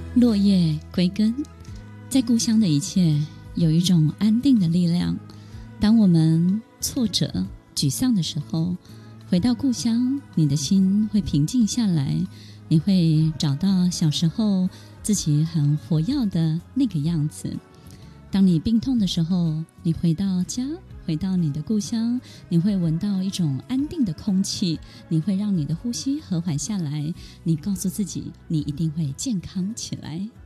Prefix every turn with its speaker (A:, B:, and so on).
A: 落叶归根，在故乡的一切有一种安定的力量。当我们挫折沮丧的时候，回到故乡，你的心会平静下来，你会找到小时候自己很活跃的那个样子。当你病痛的时候，你回到家，回到你的故乡，你会闻到一种安定的空气，你会让你的呼吸和缓下来，你告诉自己，你一定会健康起来。